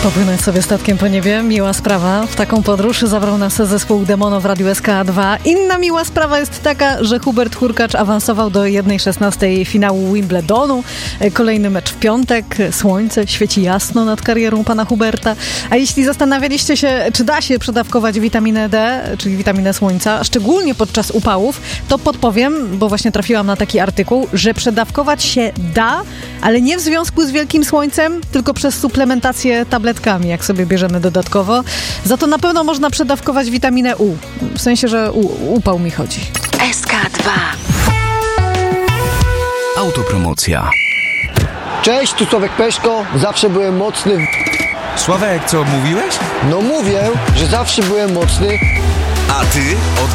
Popłynąć sobie statkiem po niebie, miła sprawa. W taką podróż zabrał nas zespół Demono w Radiu SK2. Inna miła sprawa jest taka, że Hubert Hurkacz awansował do 1/16 finału Wimbledonu. Kolejny mecz w piątek. Słońce świeci jasno nad karierą pana Huberta. A jeśli zastanawialiście się, czy da się przedawkować witaminę D, czyli witaminę słońca, szczególnie podczas upałów, to podpowiem, bo właśnie trafiłam na taki artykuł, że przedawkować się da, ale nie w związku z wielkim słońcem, tylko przez suplementację tabletkami, jak sobie bierzemy dodatkowo. Za to na pewno można przedawkować witaminę U. W sensie, że upał mi chodzi. SK2. Autopromocja. Cześć, tu Sławek Peszko. Zawsze byłem mocny. Sławek, co mówiłeś? No mówię, że zawsze byłem mocny. A ty od